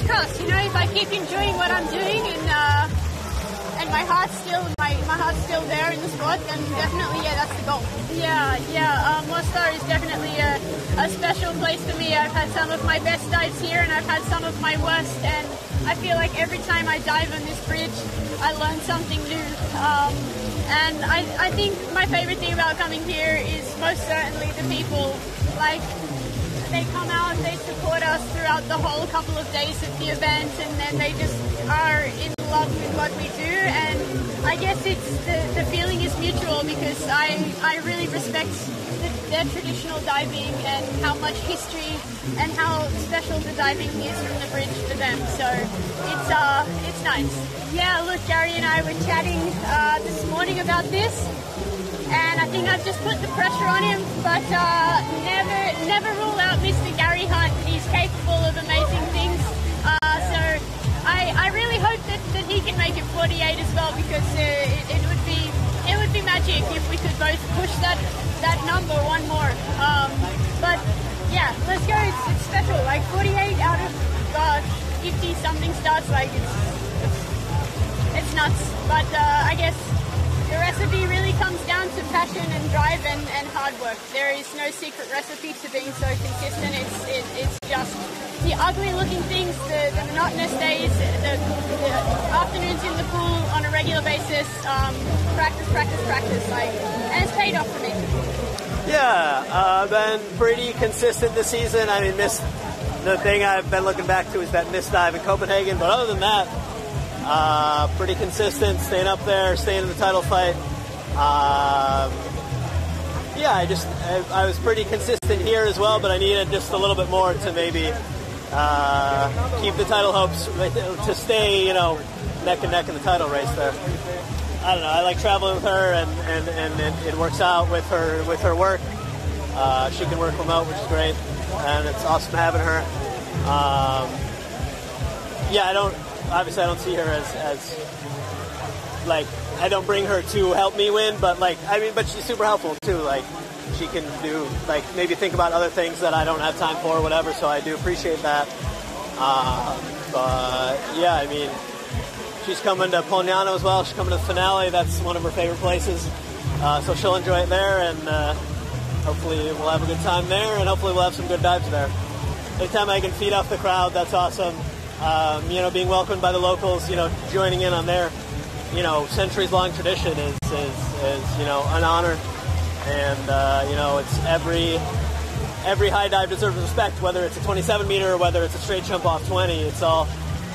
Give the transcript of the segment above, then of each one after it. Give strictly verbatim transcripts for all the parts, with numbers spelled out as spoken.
podcast. You know, if I keep enjoying what I'm doing and uh, and my heart's still my, my heart's still there in the sport, then definitely, yeah, that's the goal. Yeah, yeah. Um, Mostar is definitely a, a special place for me. I've had some of my best dives here, and I've had some of my worst. And I feel like every time I dive on this bridge, I learn something new. Um, and I, I think my favorite thing about coming here is most certainly the people. Like, they come out, they support us throughout the whole couple of days of the event, and then they just are in love with what we do. And I guess it's the, the feeling is mutual, because I, I really respect the, their traditional diving and how much history and how special the diving is from the bridge for them. So it's uh it's nice. Yeah, look, Gary and I were chatting uh, this morning about this, and I think I've just put the pressure on him, but uh, never never rule out Mister Gary Hunt. He's capable of amazing things. Uh, so I, I really hope that, that he can make it forty-eight as well, because uh, it, it would be it would be magic if we could both push that that number one more. Um, but yeah, let's go. It's, it's special. Like forty-eight out of uh, fifty something starts. Like it's it's, it's nuts. But uh, I guess the recipe really comes down to passion and drive and, and hard work. There is no secret recipe to being so consistent. It's it, it's just the ugly looking things, the, the monotonous days, the, the afternoons in the pool on a regular basis, um, practice, practice, practice, like, and it's paid off for me. Yeah, uh, been pretty consistent this season. I mean, missed, the thing I've been looking back to is that missed dive in Copenhagen, but other than that, uh, pretty consistent, staying up there, staying in the title fight. Um, yeah, I just, I, I was pretty consistent here as well, but I needed just a little bit more to maybe uh, keep the title hopes, to stay, you know, neck and neck in the title race there. I don't know, I like traveling with her, and, and, and it, it works out with her with her work. Uh, she can work remote, which is great, and it's awesome having her. Um, yeah, I don't, obviously I don't see her as, as, like, I don't bring her to help me win, but, like, I mean, but she's super helpful, too. Like, she can do, like, maybe think about other things that I don't have time for or whatever, so I do appreciate that. Uh, but, yeah, I mean, she's coming to Polignano as well. She's coming to the finale. That's one of her favorite places. Uh, so she'll enjoy it there, and uh, hopefully we'll have a good time there, and hopefully we'll have some good dives there. Anytime I can feed off the crowd, that's awesome. Um, you know, being welcomed by the locals, you know, joining in on their, you know, centuries-long tradition is, is, is, you know, an honor. And, uh, you know, it's every every high dive deserves respect, whether it's a twenty-seven meter or whether it's a straight jump off twenty. It's all,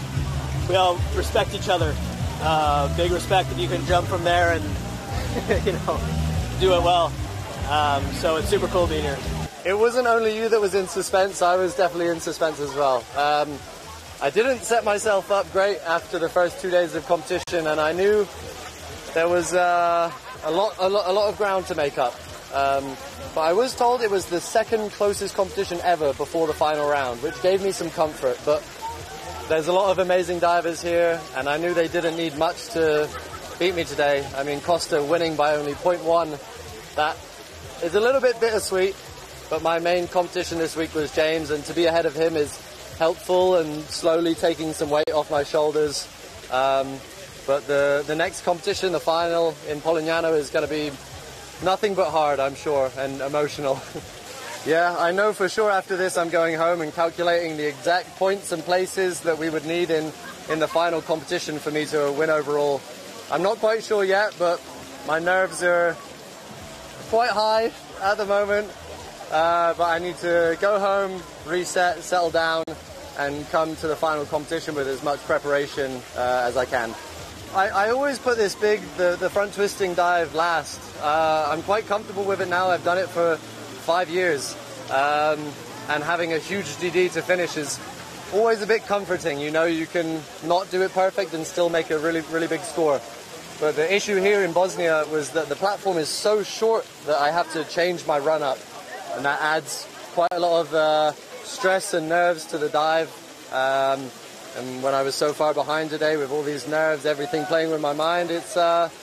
we all respect each other. Uh, big respect if you can jump from there and, you know, do it well. Um, so it's super cool being here. It wasn't only you that was in suspense, I was definitely in suspense as well. Um, I didn't set myself up great after the first two days of competition, and I knew there was uh, a lot, a lot, a lot of ground to make up. Um, but I was told it was the second closest competition ever before the final round, which gave me some comfort. But there's a lot of amazing divers here, and I knew they didn't need much to beat me today. I mean, Costa winning by only point one, that is a little bit bittersweet. But my main competition this week was James, and to be ahead of him is helpful and slowly taking some weight off my shoulders. Um, but the, the next competition, the final in Polignano, is going to be nothing but hard, I'm sure, and emotional. Yeah, I know for sure after this I'm going home and calculating the exact points and places that we would need in, in the final competition for me to win overall. I'm not quite sure yet, but my nerves are quite high at the moment. Uh, but I need to go home, reset, settle down, and come to the final competition with as much preparation uh, as I can. I, I always put this big, the, the front twisting dive last. Uh, I'm quite comfortable with it now. I've done it for five years. Um, and having a huge D D to finish is always a bit comforting. You know you can not do it perfect and still make a really, really big score. But the issue here in Bosnia was that the platform is so short that I have to change my run-up. And that adds quite a lot of uh, stress and nerves to the dive. Um, and when I was so far behind today with all these nerves, everything playing with my mind, it's uh,